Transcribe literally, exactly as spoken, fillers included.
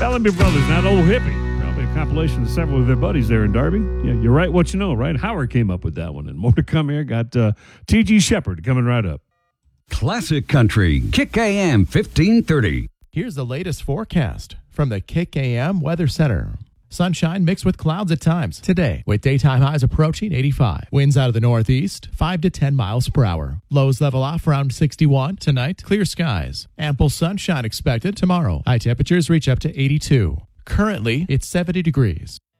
Bellamy Brothers, not Old Hippie. Probably a compilation of several of their buddies there in Darby. Yeah, you're right what you know, right? Howard came up with that one. And more to come here. Got uh, T G Shepherd coming right up. Classic Country, Kick A M fifteen thirty. Here's the latest forecast from the Kick A M Weather Center. Sunshine mixed with clouds at times today, with daytime highs approaching eighty-five. Winds out of the northeast, five to ten miles per hour. Lows level off around sixty-one. Tonight, clear skies. Ample sunshine expected tomorrow. High temperatures reach up to eighty-two. Currently, it's seventy degrees.